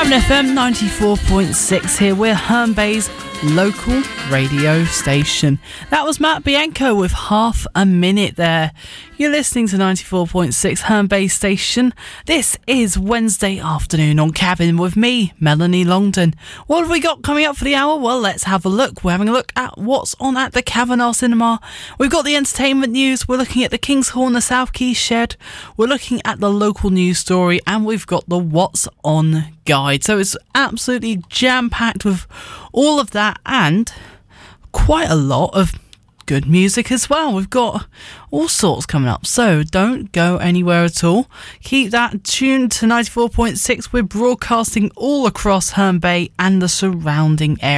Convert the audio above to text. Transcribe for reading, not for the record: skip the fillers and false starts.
Cavan FM 94.6 here. We're Herne Bay's local radio station. That was Matt Bianco with Half a Minute there. You're listening to 94.6 Herne Bay Station. This is Wednesday afternoon on Cavan with me, Melanie Longdon. What have we got coming up for the hour? Well, let's have a look. We're having a look at what's on at the Cavan Cinema. We've got the entertainment news. We're looking at the King's Hall and the South Quay Shed. We're looking at the local news story, and we've got the What's On guide. So it's absolutely jam-packed with all of that and quite a lot of good music as well. We've got all sorts coming up, so don't go anywhere at all. Keep that tuned to 94.6. We're broadcasting all across Herne Bay and the surrounding area.